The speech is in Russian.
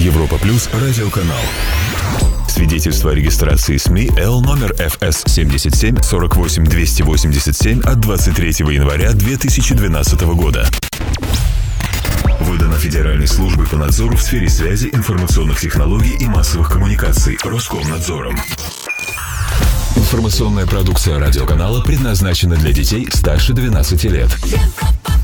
Европа Плюс радиоканал. Свидетельство о регистрации СМИ Л номер ФС 77 48 287 от 23 января 2012 года. Выдано Федеральной службой по надзору в сфере связи, информационных технологий и массовых коммуникаций Роскомнадзором. Информационная продукция радиоканала предназначена для детей старше 12 лет.